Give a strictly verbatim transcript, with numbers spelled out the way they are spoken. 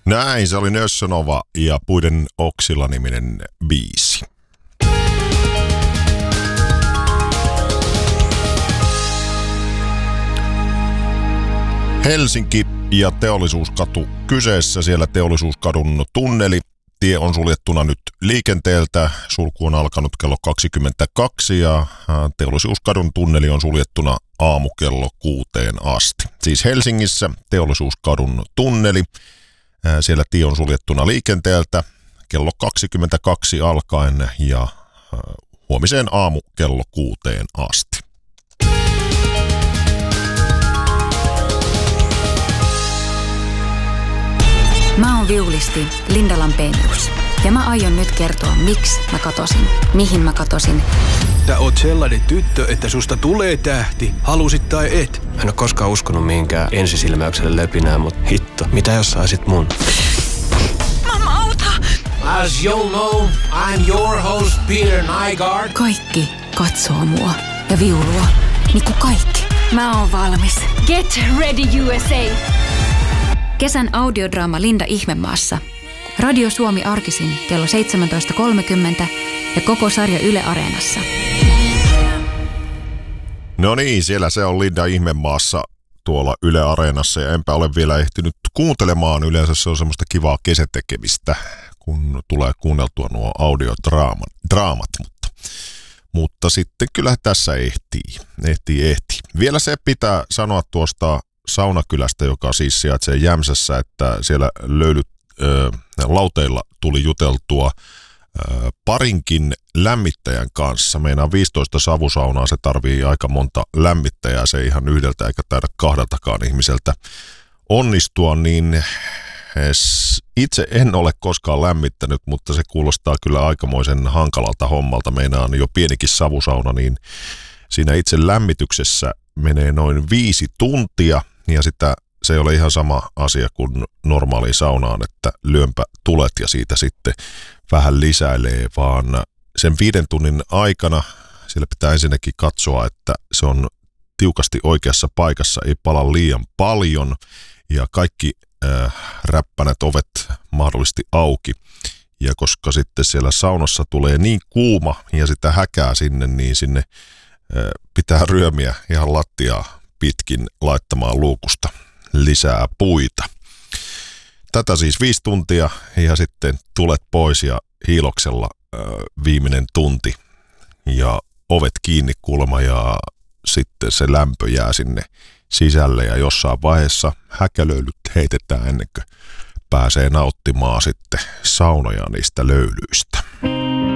Näin, se oli Nössönova ja Puiden oksilla -niminen biisi. Helsinki ja Teollisuuskatu kyseessä, siellä Teollisuuskadun tunneli. Tie on suljettuna nyt liikenteeltä, sulku on alkanut kello kaksikymmentäkaksi ja Teollisuuskadun tunneli on suljettuna aamukello kuuteen asti. Siis Helsingissä Teollisuuskadun tunneli, siellä tie on suljettuna liikenteeltä kello kaksikymmentäkaksi alkaen ja huomiseen aamukello kuuteen asti. Mä oon viulisti Linda Lampenius ja mä aion nyt kertoa, miksi mä katosin, mihin mä katosin. Sä oot sellainen tyttö, että susta tulee tähti, halusit tai et. Mä en oo koskaan uskonut mihinkään ensisilmäykselle löpinään, mut hitto, mitä jos saisit mun? Mamma, auta! As you'll know, I'm your host Peter Nygaard. Kaikki katsoo mua ja viulua, niinku kaikki. Mä oon valmis. Get ready U S A! Kesän audiodraama Linda Ihmemaassa. Radio Suomi arkisin kello seitsemäntoista kolmekymmentä ja koko sarja Yle Areenassa. No niin, siellä se on Linda Ihmemaassa tuolla Yle Areenassa ja enpä ole vielä ehtinyt kuuntelemaan. Yleensä se on semmoista kivaa kesätekemistä, kun tulee kuunneltua nuo audiodraamat, draamat, mutta, mutta sitten kyllä tässä ehtii, ehtii, ehtii. Vielä se pitää sanoa tuosta Saunakylästä, joka siis sijaitsee Jämsässä, että siellä löylyt ö, lauteilla tuli juteltua ö, parinkin lämmittäjän kanssa. Meinaa viisitoista savusaunaa, se tarvii aika monta lämmittäjää, se ei ihan yhdeltä eikä taida kahdeltakaan ihmiseltä onnistua, niin itse en ole koskaan lämmittänyt, mutta se kuulostaa kyllä aikamoisen hankalalta hommalta. Meinaan jo pienikin savusauna, niin siinä itse lämmityksessä menee noin viisi tuntia ja sitä se ei ole ihan sama asia kuin normaaliin saunaan, että lyömpä tulet ja siitä sitten vähän lisäilee, vaan sen viiden tunnin aikana siellä pitää ensinnäkin katsoa, että se on tiukasti oikeassa paikassa, ei pala liian paljon ja kaikki äh, räppänät ovet mahdollisesti auki. Ja koska sitten siellä saunassa tulee niin kuuma ja sitä häkää sinne, niin sinne pitää ryömiä ihan lattiaa pitkin laittamaan luukusta lisää puita. Tätä siis viisi tuntia ja sitten tulet pois ja hiiloksella äh, viimeinen tunti ja ovet kiinni kulma ja sitten se lämpö jää sinne sisälle ja jossain vaiheessa häkälöylyt heitetään ennen kuin pääsee nauttimaan sitten saunoja niistä löylyistä.